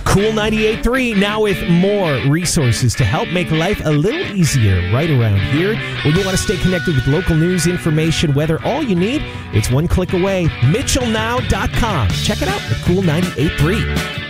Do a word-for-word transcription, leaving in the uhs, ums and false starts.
Cool ninety-eight point three now with more resources to help make life a little easier right around here. When you want to stay connected with local news, information, weather, all you need, it's one click away. Mitchell Now dot com. Check it out at Cool ninety-eight point three.